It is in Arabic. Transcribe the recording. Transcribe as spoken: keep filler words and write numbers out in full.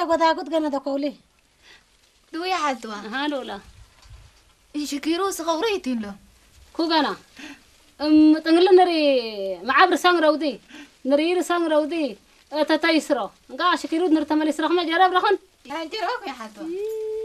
بدا قد قنا دكولي دوي حدوا هالولا يشكيرو صغوريتين له كوغانا ام تنقل نري معابر سان رودي نري سان رودي تتايسرو قا شكيرو نرتمل يسرخ ما جرب رخن يا جروك يا حدوا